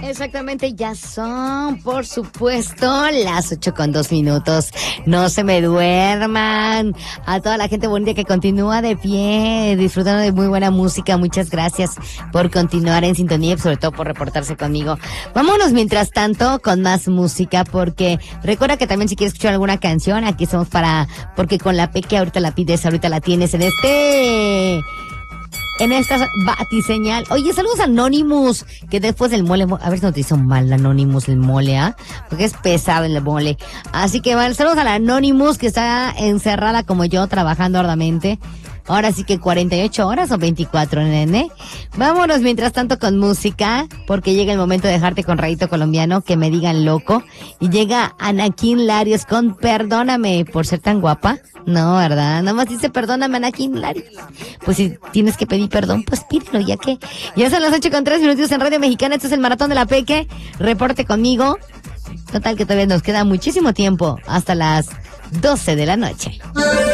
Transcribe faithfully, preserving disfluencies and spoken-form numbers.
Exactamente, ya son, por supuesto, las ocho con dos minutos. No se me duerman. A toda la gente bonita que continúa de pie, disfrutando de muy buena música, muchas gracias por continuar en sintonía y sobre todo por reportarse conmigo. Vámonos mientras tanto con más música, porque recuerda que también si quieres escuchar alguna canción, aquí estamos para, porque con la Peque ahorita la pides, ahorita la tienes en este... En esta batiseñal. Oye, saludos a Anonymous, que después del mole, a ver si no te hizo mal Anonymous el mole, ¿ah? ¿eh? Porque es pesado el mole. Así que bueno, saludos a la Anonymous, que está encerrada como yo, trabajando arduamente. Ahora sí que cuarenta y ocho horas o veinticuatro, nene. Vámonos mientras tanto con música, porque llega el momento de dejarte con Rayito Colombiano, que me digan loco. Y llega Anakin Larios con Perdóname por ser tan guapa. No, ¿verdad? Nada más dice perdóname, Anakin Larios. Pues si tienes que pedir perdón, pues pídelo, ya que ya son las ocho con tres minutos en Radio Mexicana. Este es el Maratón de la Peque. Reporte conmigo. Total que todavía nos queda muchísimo tiempo hasta las doce de la noche.